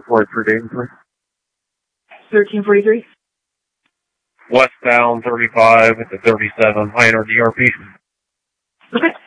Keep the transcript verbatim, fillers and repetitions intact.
report for Dayton, please. thirteen forty-three. Westbound thirty-five at the thirty-seven, minor D R P. Okay.